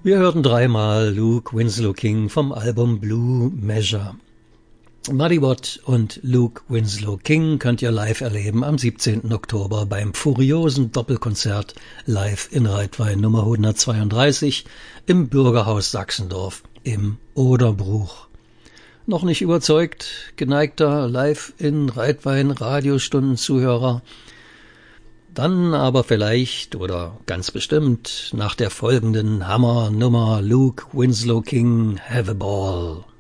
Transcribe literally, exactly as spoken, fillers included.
Wir hörten dreimal Luke Winslow King vom Album Blue Measure. Muddy Watt und Luke Winslow King könnt ihr live erleben am siebzehnten Oktober beim furiosen Doppelkonzert live in Reitwein Nummer hundertzweiunddreißig im Bürgerhaus Sachsendorf im Oderbruch. Noch nicht überzeugt, geneigter live in Reitwein Radiostundenzuhörer? Dann aber vielleicht oder ganz bestimmt nach der folgenden Hammernummer Luke Winslow King Have a Ball.